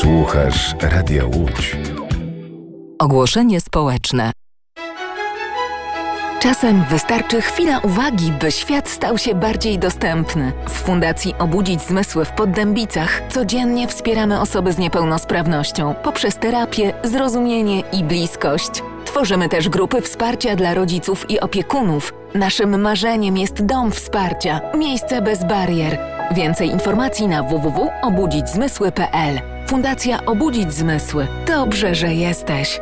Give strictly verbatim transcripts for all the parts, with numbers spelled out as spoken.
Słuchasz Radia Łódź. Ogłoszenie społeczne. Czasem wystarczy chwila uwagi, by świat stał się bardziej dostępny. W Fundacji Obudzić Zmysły w Poddębicach codziennie wspieramy osoby z niepełnosprawnością poprzez terapię, zrozumienie i bliskość. Tworzymy też grupy wsparcia dla rodziców i opiekunów. Naszym marzeniem jest dom wsparcia, miejsce bez barier. Więcej informacji na w w w kropka obudzić zmysły kropka p l. Fundacja Obudzić Zmysły. Dobrze, że jesteś.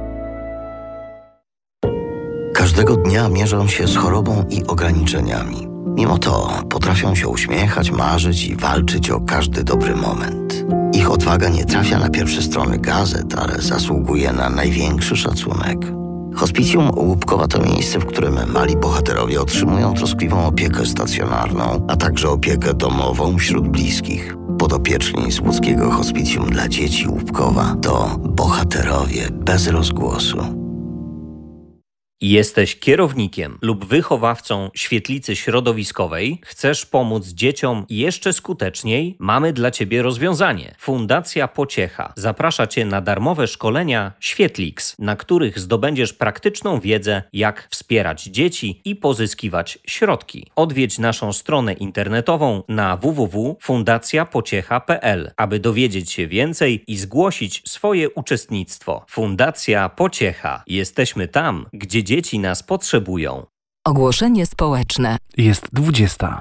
Każdego dnia mierzą się z chorobą i ograniczeniami. Mimo to potrafią się uśmiechać, marzyć i walczyć o każdy dobry moment. Ich odwaga nie trafia na pierwsze strony gazet, ale zasługuje na największy szacunek. Hospicjum Łupkowa to miejsce, w którym mali bohaterowie otrzymują troskliwą opiekę stacjonarną, a także opiekę domową wśród bliskich. Podopieczni z łódzkiego Hospicjum dla Dzieci Łupkowa to bohaterowie bez rozgłosu. Jesteś kierownikiem lub wychowawcą świetlicy środowiskowej? Chcesz pomóc dzieciom jeszcze skuteczniej? Mamy dla Ciebie rozwiązanie. Fundacja Pociecha zaprasza Cię na darmowe szkolenia Świetlix, na których zdobędziesz praktyczną wiedzę, jak wspierać dzieci i pozyskiwać środki. Odwiedź naszą stronę internetową na w w w kropka fundacja pociecha kropka p l, aby dowiedzieć się więcej i zgłosić swoje uczestnictwo. Fundacja Pociecha. Jesteśmy tam, gdzie dzieci nas potrzebują. Ogłoszenie społeczne. Jest dwudziesta.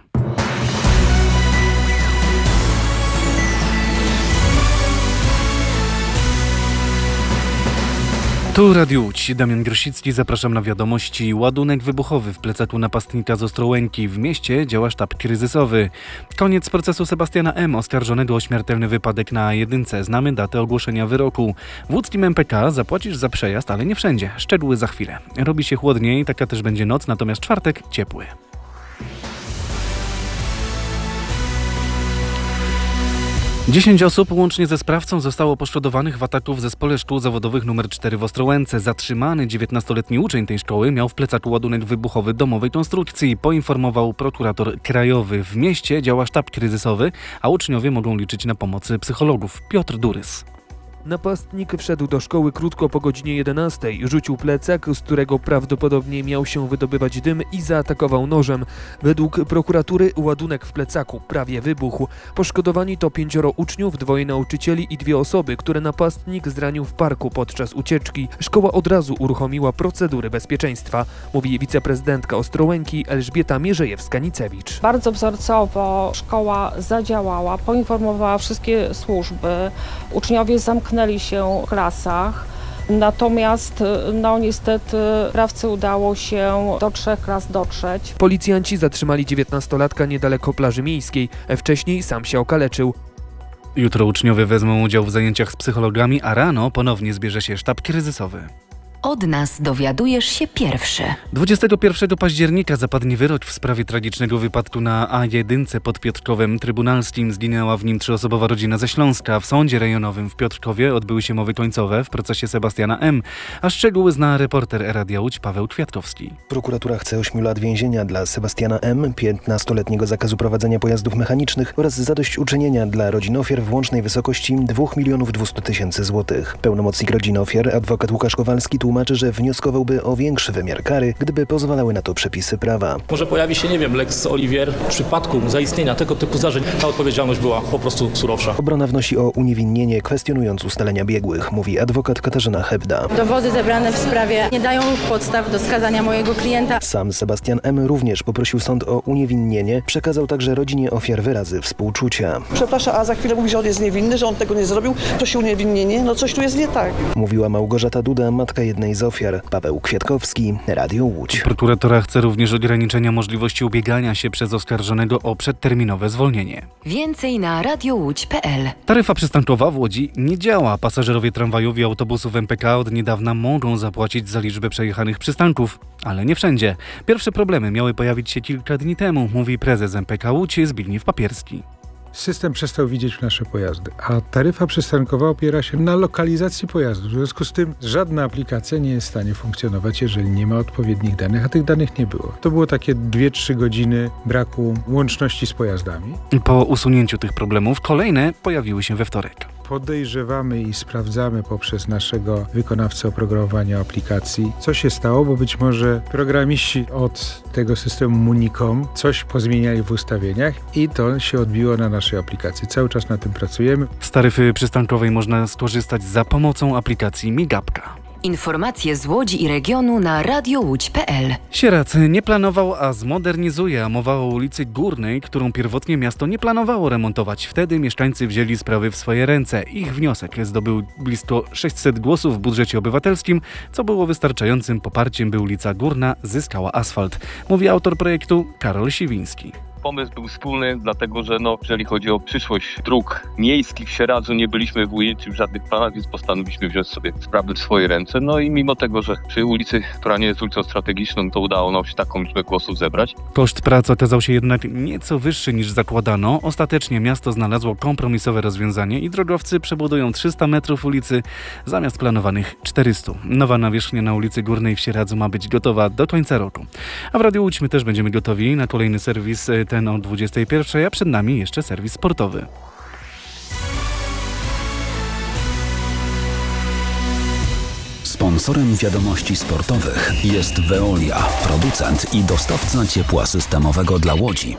Tu Radio Łódź, Damian Grosicki, zapraszam na wiadomości. Ładunek wybuchowy w plecaku napastnika z Ostrołęki. W mieście działa sztab kryzysowy. Koniec procesu Sebastiana M., oskarżonego o śmiertelny wypadek na A jeden. Znamy datę ogłoszenia wyroku. W łódzkim M P K zapłacisz za przejazd, ale nie wszędzie. Szczegóły za chwilę. Robi się chłodniej, taka też będzie noc, natomiast czwartek ciepły. Dziesięć osób, łącznie ze sprawcą, zostało poszkodowanych w ataku w zespole szkół zawodowych numer cztery w Ostrołęce. Zatrzymany dziewiętnastoletni uczeń tej szkoły miał w plecaku ładunek wybuchowy domowej konstrukcji, poinformował prokurator krajowy. W mieście działa sztab kryzysowy, a uczniowie mogą liczyć na pomoc psychologów. Piotr Durys. Napastnik wszedł do szkoły krótko po godzinie jedenastej, rzucił plecak, z którego prawdopodobnie miał się wydobywać dym i zaatakował nożem. Według prokuratury ładunek w plecaku prawie wybuchł. Poszkodowani to pięcioro uczniów, dwoje nauczycieli i dwie osoby, które napastnik zranił w parku podczas ucieczki. Szkoła od razu uruchomiła procedury bezpieczeństwa, mówi wiceprezydentka Ostrołęki Elżbieta Mierzejewska-Nicewicz. Bardzo wzorcowo szkoła zadziałała, poinformowała wszystkie służby, uczniowie zamknęli się w klasach, natomiast no niestety sprawcy udało się do trzech klas dotrzeć. Policjanci zatrzymali dziewiętnastolatka niedaleko plaży miejskiej, wcześniej sam się okaleczył. Jutro uczniowie wezmą udział w zajęciach z psychologami, a rano ponownie zbierze się sztab kryzysowy. Od nas dowiadujesz się pierwszy. dwudziestego pierwszego października zapadnie wyrok w sprawie tragicznego wypadku na A jeden pod Piotrkowem Trybunalskim. Zginęła w nim trzyosobowa rodzina ze Śląska. W sądzie rejonowym w Piotrkowie odbyły się mowy końcowe w procesie Sebastiana M., a szczegóły zna reporter Radia Łódź Paweł Kwiatkowski. Prokuratura chce ośmiu lat więzienia dla Sebastiana M., piętnastoletniego zakazu prowadzenia pojazdów mechanicznych oraz zadośćuczynienia dla rodzin ofiar w łącznej wysokości dwa miliony dwieście tysięcy złotych. Pełnomocnik rodzin ofiar, adwokat Łukasz Kowalski, tłumaczy, że wnioskowałby o większy wymiar kary, gdyby pozwalały na to przepisy prawa. Może pojawi się, nie wiem, lex Olivier. W przypadku zaistnienia tego typu zdarzeń ta odpowiedzialność była po prostu surowsza. Obrona wnosi o uniewinnienie, kwestionując ustalenia biegłych, mówi adwokat Katarzyna Hebda. Dowody zebrane w sprawie nie dają podstaw do skazania mojego klienta. Sam Sebastian M. również poprosił sąd o uniewinnienie, przekazał także rodzinie ofiar wyrazy współczucia. Przepraszam, a za chwilę mówi, że on jest niewinny, że on tego nie zrobił, to się uniewinnienie, no coś tu jest nie tak. Mówiła Małgorzata Duda, matka jednej z ofiar. Paweł Kwiatkowski, Radio Łódź. Prokuratura chce również ograniczenia możliwości ubiegania się przez oskarżonego o przedterminowe zwolnienie. Więcej na radiołódź kropka p l. Taryfa przystankowa w Łodzi nie działa. Pasażerowie tramwajów i autobusów M P K od niedawna mogą zapłacić za liczbę przejechanych przystanków, ale nie wszędzie. Pierwsze problemy miały pojawić się kilka dni temu, mówi prezes M P K Łódź Zbigniew Papierski. System przestał widzieć nasze pojazdy, a taryfa przystankowa opiera się na lokalizacji pojazdu. W związku z tym żadna aplikacja nie jest w stanie funkcjonować, jeżeli nie ma odpowiednich danych, a tych danych nie było. To było takie dwie trzy godziny braku łączności z pojazdami. Po usunięciu tych problemów kolejne pojawiły się we wtorek. podejrzewamy i sprawdzamy poprzez naszego wykonawcę oprogramowania aplikacji, co się stało, bo być może programiści od tego systemu Municom coś pozmieniali w ustawieniach i to się odbiło na naszej aplikacji. Cały czas na tym pracujemy. Z taryfy przystankowej można skorzystać za pomocą aplikacji Migapka. Informacje z Łodzi i regionu na radio łódź kropka p l. Sieradz nie planował, a zmodernizuje, a mowa o ulicy Górnej, którą pierwotnie miasto nie planowało remontować. Wtedy mieszkańcy wzięli sprawy w swoje ręce. Ich wniosek zdobył blisko sześćset głosów w budżecie obywatelskim, co było wystarczającym poparciem, by ulica Górna zyskała asfalt. Mówi autor projektu Karol Siwiński. Pomysł był wspólny, dlatego że no, jeżeli chodzi o przyszłość dróg miejskich w Sieradzu, nie byliśmy ujęci w żadnych planach, więc postanowiliśmy wziąć sobie sprawy w swoje ręce. No i mimo tego, że przy ulicy, która nie jest ulicą strategiczną, to udało nam się taką liczbę głosów zebrać. Koszt prac okazał się jednak nieco wyższy niż zakładano. Ostatecznie miasto znalazło kompromisowe rozwiązanie i drogowcy przebudują trzysta metrów ulicy zamiast planowanych czterysta. Nowa nawierzchnia na ulicy Górnej w Sieradzu ma być gotowa do końca roku. A w Radiu Łódź my też będziemy gotowi na kolejny serwis, ten o dwudziestej pierwszej, a przed nami jeszcze serwis sportowy. Sponsorem wiadomości sportowych jest Veolia, producent i dostawca ciepła systemowego dla Łodzi.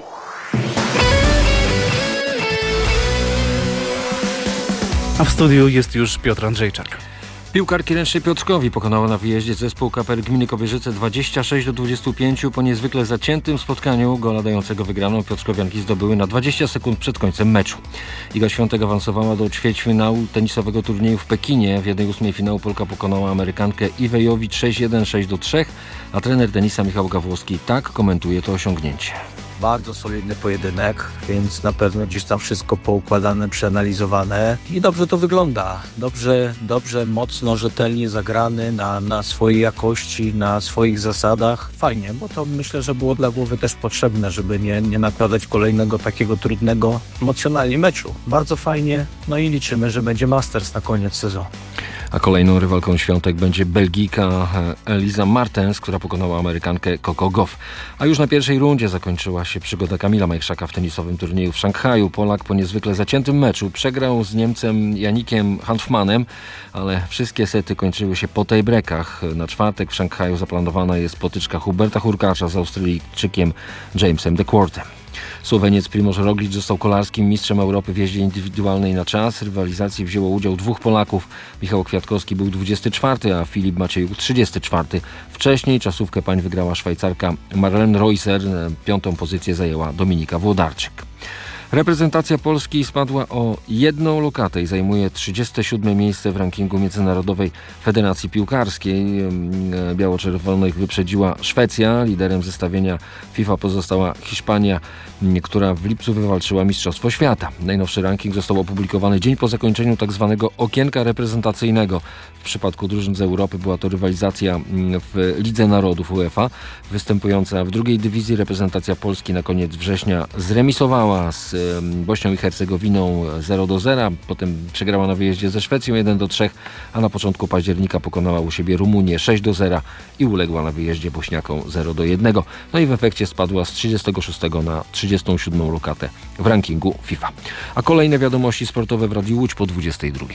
A w studiu jest już Piotr Andrzejczak. Piłkarki ręcznej Piotrkowi pokonała na wyjeździe zespół K P R Gminy Kobierzyce dwadzieścia sześć do dwudziestu pięciu. Po niezwykle zaciętym spotkaniu gola dającego wygraną Piotrkowianki zdobyły na dwadzieścia sekund przed końcem meczu. Iga Świątek awansowała do ćwierćfinału tenisowego turnieju w Pekinie. W jednej ósmej finału Polka pokonała Amerykankę Iwę Jowicz sześć jeden, sześć do trzech, a trener tenisa Michał Gawłowski tak komentuje to osiągnięcie. Bardzo solidny pojedynek, więc na pewno gdzieś tam wszystko poukładane, przeanalizowane i dobrze to wygląda. Dobrze, dobrze, mocno, rzetelnie zagrany na, na swojej jakości, na swoich zasadach. Fajnie, bo to myślę, że było dla głowy też potrzebne, żeby nie, nie nakładać kolejnego takiego trudnego emocjonalnie meczu. Bardzo fajnie, no i liczymy, że będzie Masters na koniec sezonu. A kolejną rywalką Świątek będzie Belgijka Elisa Martens, która pokonała Amerykankę Coco Gauff. A już na pierwszej rundzie zakończyła się przygoda Kamila Majchrzaka w tenisowym turnieju w Szanghaju. Polak po niezwykle zaciętym meczu przegrał z Niemcem Janikiem Hanfmanem, ale wszystkie sety kończyły się po tiebreakach. Na czwartek w Szanghaju zaplanowana jest potyczka Huberta Hurkacza z Australijczykiem Jamesem de Quortem. Słoweniec Primož Roglič został kolarskim mistrzem Europy w jeździe indywidualnej na czas. W rywalizacji wzięło udział dwóch Polaków. Michał Kwiatkowski był dwudziesty czwarty, a Filip Maciejuk trzydziesty czwarty. Wcześniej czasówkę pań wygrała Szwajcarka Marlene Reusser. Piątą pozycję zajęła Dominika Włodarczyk. Reprezentacja Polski spadła o jedną lokatę i zajmuje trzydzieste siódme miejsce w rankingu Międzynarodowej Federacji Piłkarskiej. Biało-czerwonych wyprzedziła Szwecja. Liderem zestawienia FIFA pozostała Hiszpania, która w lipcu wywalczyła Mistrzostwo Świata. Najnowszy ranking został opublikowany dzień po zakończeniu tzw. okienka reprezentacyjnego. W przypadku drużyn z Europy była to rywalizacja w Lidze Narodów UEFA. Występująca w drugiej dywizji reprezentacja Polski na koniec września zremisowała z Bośnią i Hercegowiną zero do zera, potem przegrała na wyjeździe ze Szwecją jeden do trzech, a na początku października pokonała u siebie Rumunię sześć do zera i uległa na wyjeździe Bośniakom zero do jednego. No i w efekcie spadła z trzydziestego szóstego na trzydziestą siódmą lokatę w rankingu FIFA. A kolejne wiadomości sportowe w Radiu Łódź po dwudziestej drugiej.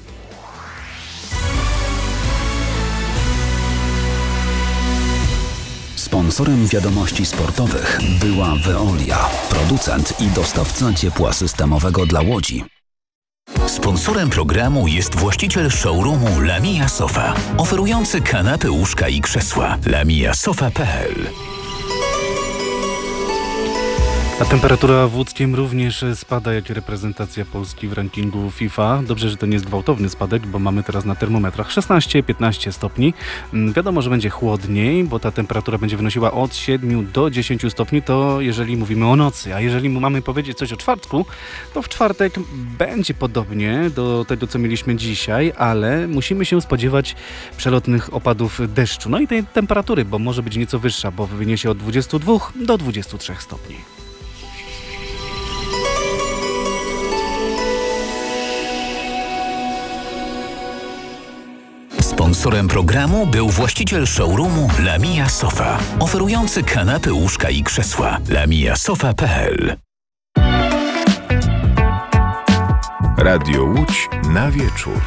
Sponsorem wiadomości sportowych była Veolia, producent i dostawca ciepła systemowego dla Łodzi. Sponsorem programu jest właściciel showroomu Lamia Sofa, oferujący kanapy, łóżka i krzesła. lamia sofa kropka p l. A temperatura w Łódzkiem również spada jak reprezentacja Polski w rankingu FIFA. Dobrze, że to nie jest gwałtowny spadek, bo mamy teraz na termometrach szesnaście piętnaście stopni. Wiadomo, że będzie chłodniej, bo ta temperatura będzie wynosiła od siedmiu do dziesięciu stopni, to jeżeli mówimy o nocy. A jeżeli mamy powiedzieć coś o czwartku, to w czwartek będzie podobnie do tego, co mieliśmy dzisiaj, ale musimy się spodziewać przelotnych opadów deszczu. No i tej temperatury, bo może być nieco wyższa, bo wyniesie od dwudziestu dwóch do dwudziestu trzech stopni. Sponsorem programu był właściciel showroomu Lamia Sofa, oferujący kanapy, łóżka i krzesła. lamia sofa kropka p l. Radio Łódź na wieczór.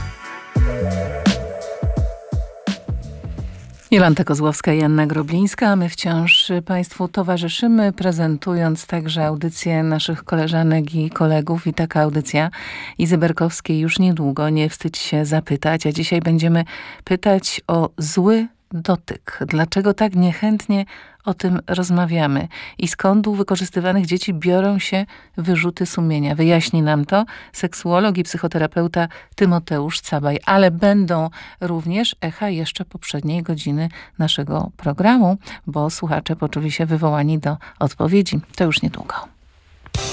Jolanta Kozłowska i Anna Groblińska, a my wciąż Państwu towarzyszymy, prezentując także audycje naszych koleżanek i kolegów. I taka audycja Izy Berkowskiej już niedługo, nie wstydź się zapytać. A dzisiaj będziemy pytać o zły dotyk. Dlaczego tak niechętnie o tym rozmawiamy? I skąd u wykorzystywanych dzieci biorą się wyrzuty sumienia? Wyjaśni nam to seksuolog i psychoterapeuta Tymoteusz Cabaj. Ale będą również echa jeszcze poprzedniej godziny naszego programu, bo słuchacze poczuli się wywołani do odpowiedzi. To już niedługo.